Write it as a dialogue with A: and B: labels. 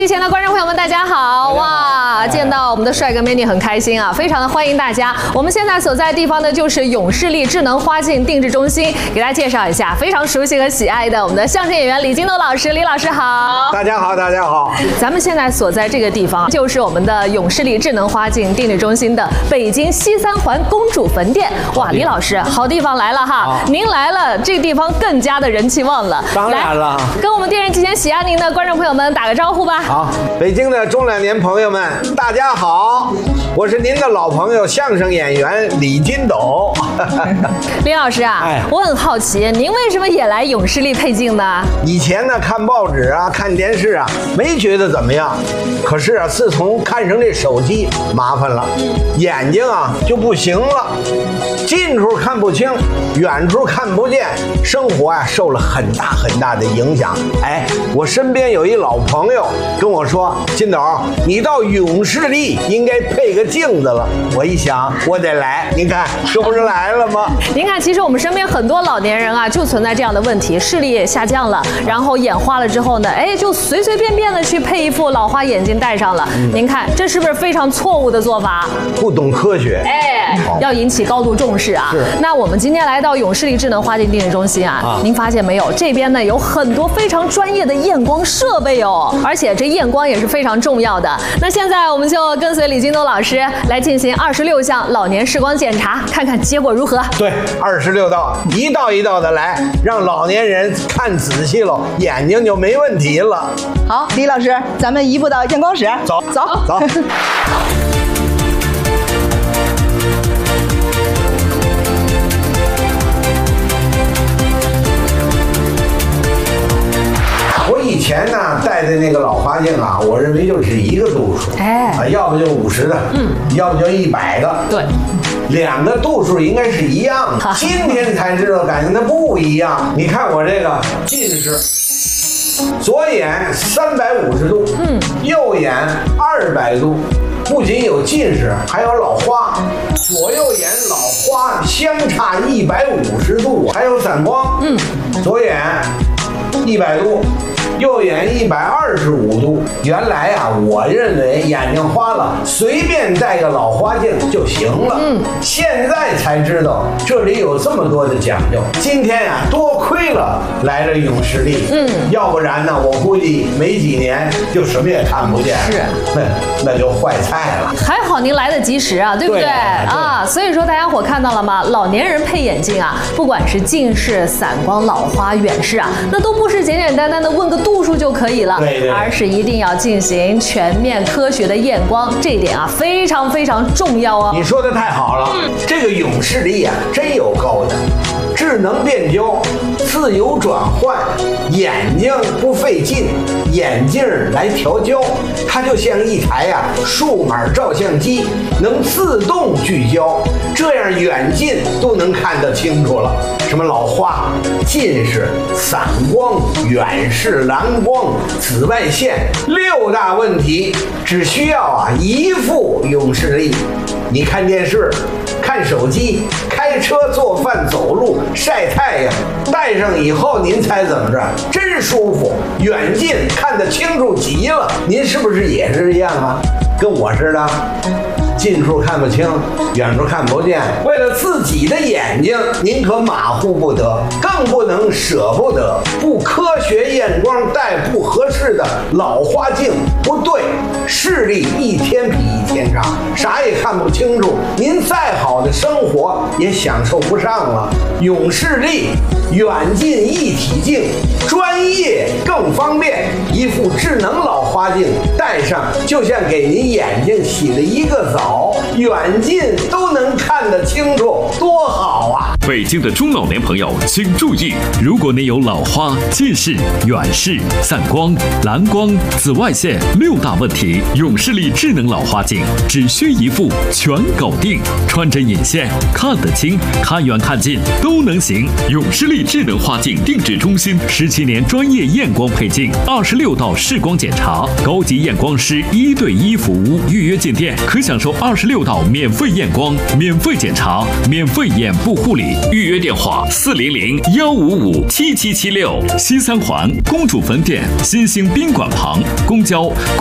A: 前的观众朋友们，大家好！哇，见到我们的帅哥美女很开心啊，非常的欢迎大家。我们现在所在的地方呢，就是永视力智能花镜定制中心，给大家介绍一下非常熟悉和喜爱的我们的相声演员李金斗老师，李老师好。
B: 大家好，大家好。
A: 咱们现在所在这个地方，就是我们的永视力智能花镜定制中心的北京西三环公主坟店。哇，李老师，好地方来了哈！您来了，这个地方更加的人气旺了。
B: 当然了，
A: 跟我们电视机前喜爱您的观众朋友们打个招呼吧。
B: 好，北京的中老年朋友们，大家好，我是您的老朋友相声演员李金斗。
A: 李老师啊，我很好奇，您为什么也来永视力配镜呢？
B: 以前呢，看报纸啊，看电视啊，没觉得怎么样。可是啊，自从看上这手机，麻烦了，眼睛啊就不行了，近处看不清，远处看不见，生活啊受了很大的影响。哎，我身边有一老朋友跟我说，金斗，你到永视力应该配个镜子了。我一想，我得来，您看这不是来了吗？
A: 您看，其实我们身边很多老年人啊，就存在这样的问题，视力也下降了，然后眼花了之后呢，哎，就随便的去配一副老花眼镜戴上了。您看，这是不是非常错误的做法？
B: 不懂科学，
A: 哎，要引起高度重视啊。那我们今天来到永视力智能花镜定制中心啊，您发现没有？这边呢有很多非常专业的验光设备哦，而且这验光也是非常重要的。那现在我们就跟随李金斗老师来进行26项老年视光检查，看看结果如何。
B: 对，26道，一道一道的来，让老年人看仔细了，眼睛就没问题了。
C: 好，李老师，咱们移步到验光室，
B: 走。我以前呢戴的那个老花镜啊，我认为就是一个度数，要不就50的，要不就100个，
A: 对，
B: 两个度数应该是一样的。今天才知道，感觉它不一样。你看我这个近视，左眼350度，右眼200度，不仅有近视，还有老花，左右眼老花相差150度，还有散光，左眼100度。右眼125度。原来啊，我认为眼睛花了，随便戴个老花镜就行了。现在才知道这里有这么多的讲究。今天啊，多亏了来了永视力。要不然呢，我估计没几年就什么也看不见。是，那就坏菜了。
A: 还好您来得及时啊，对不对？啊，所以说大家伙看到了吗？老年人配眼镜啊，不管是近视、散光、老花、远视啊，那都不是简简单单的问个度数就可以了，而是一定要进行全面科学的验光，这一点啊非常重要哦。
B: 你说的太好了，这个永视力啊真有高的，智能变焦，自由转换，眼睛不费劲，眼镜来调焦，它就像一台数码照相机，能自动聚焦，这样远近都能看得清楚了。什么老花、近视、散光、远视、蓝光、紫外线6大问题，只需要一副永视力。你看电视、看手机、开车、做饭、走路、晒太阳，戴上以后您猜怎么着？真舒服，远近看得清楚极了。您是不是也是这样啊？跟我似的，近处看不清，远处看不见。为了自己的眼睛，您可马虎不得，更不能舍不得。不科学验光戴不合适的老花镜，不对，视力一天比一天差，啥也看不清楚，您再好的生活也享受不上了。永视力远近一体镜，专业更方便，一副智能老花镜戴上，就像给您眼睛洗了一个澡，远近都能看得清楚，多好啊！
D: 北京的中老年朋友请注意，如果您有老花、近视、远视、散光、蓝光、紫外线6大问题， 永视力智能老花镜，只需一副全搞定，穿针引线，看得清，看远看近都能行。永视力智能花镜定制中心17年专业验光配镜，26道视光检查，高级验光师1对1服务。预约进店可享受26道免费验光、免费检查、免费眼部护理。预约电话400-155-7776。西三环公主坟店新兴宾馆旁，公交